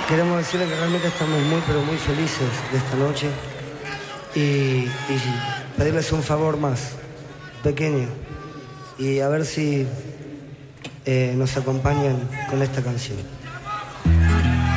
Queremos decirle que realmente estamos muy, pero muy felices de esta noche y pedirles un favor más, pequeño, y a ver si nos acompañan con esta canción.